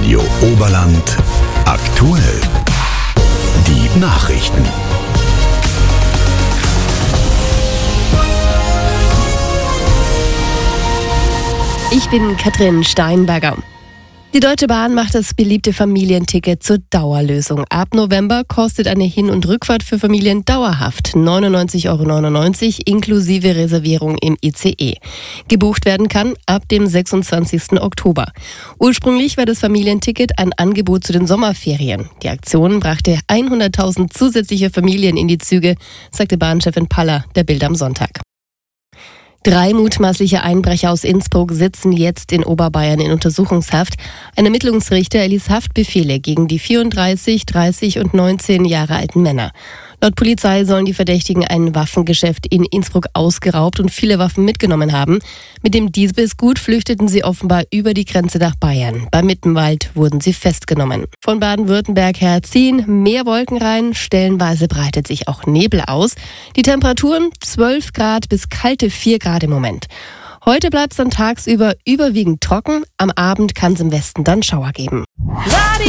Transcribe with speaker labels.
Speaker 1: Radio Oberland aktuell. Die Nachrichten.
Speaker 2: Ich bin Katrin Steinberger. Die Deutsche Bahn macht das beliebte Familienticket zur Dauerlösung. Ab November kostet eine Hin- und Rückfahrt für Familien dauerhaft 99,99 € inklusive Reservierung im ICE. Gebucht werden kann ab dem 26. Oktober. Ursprünglich war das Familienticket ein Angebot zu den Sommerferien. Die Aktion brachte 100.000 zusätzliche Familien in die Züge, sagte Bahnchefin Paller der Bild am Sonntag. 3 mutmaßliche Einbrecher aus Innsbruck sitzen jetzt in Oberbayern in Untersuchungshaft. Ein Ermittlungsrichter erließ Haftbefehle gegen die 34, 30 und 19 Jahre alten Männer. Laut Polizei sollen die Verdächtigen ein Waffengeschäft in Innsbruck ausgeraubt und viele Waffen mitgenommen haben. Mit dem Diebesgut flüchteten sie offenbar über die Grenze nach Bayern. Beim Mittenwald wurden sie festgenommen. Von Baden-Württemberg her ziehen mehr Wolken rein, stellenweise breitet sich auch Nebel aus. Die Temperaturen 12 Grad bis kalte 4 Grad im Moment. Heute bleibt es dann tagsüber überwiegend trocken, am Abend kann es im Westen dann Schauer geben.